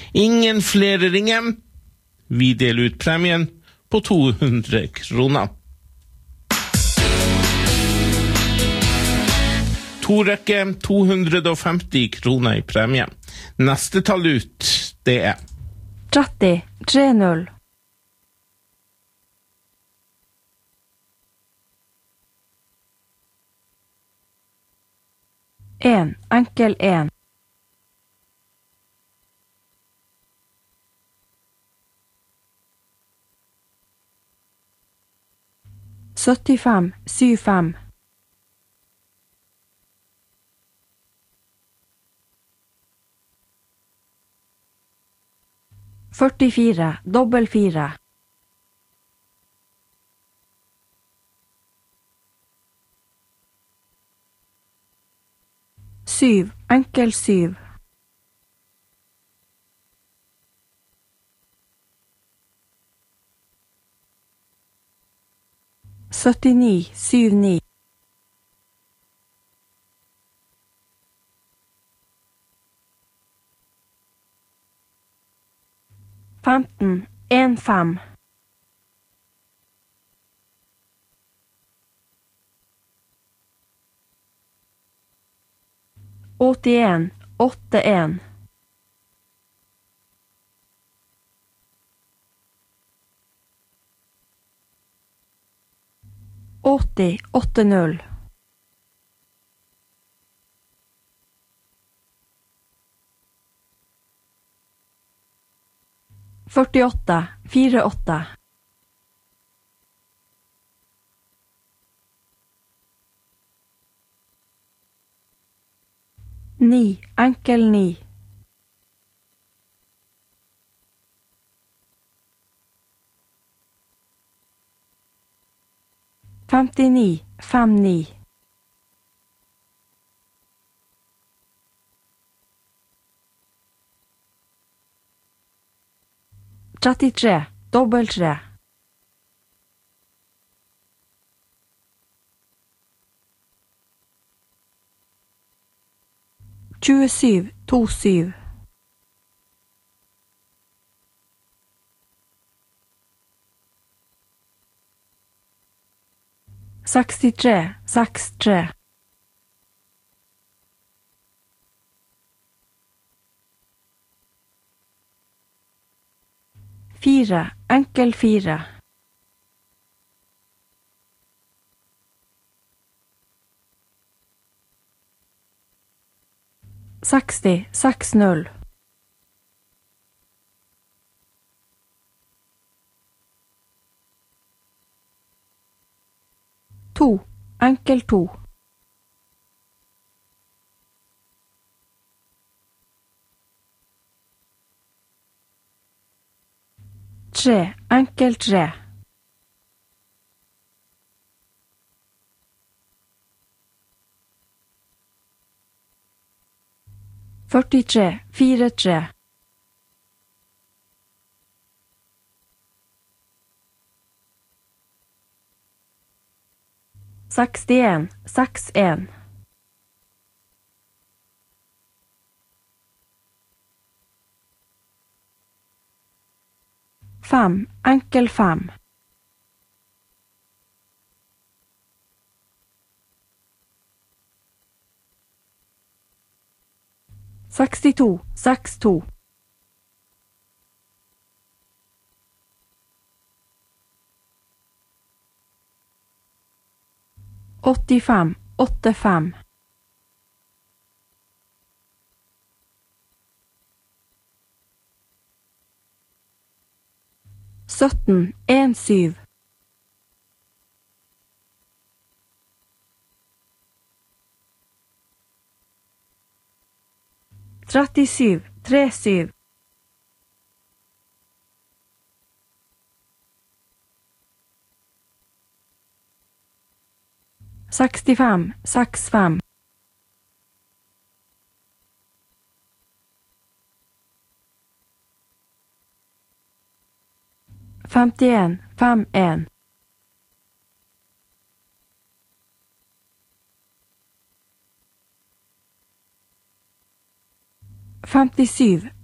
Ingen flere ringer. Vi deler ut premien på 200 kroner. 2 rekke 250 kroner i premie. Neste tall ut, det er 30 30 1 enkel 1 75 75 44 dobbel 4 7 enkel 7 79 79 15 15 81 81 80 80 48 48 9 enkel 9 59 59 33 dobbel 3 27 27 63 63 4 enkel 4 60 60 2 enkel 2 3 enkel 3 43 43 61 61 5 enkel 5 62 62 85 85 17 17 37 37 65 65 51 51 57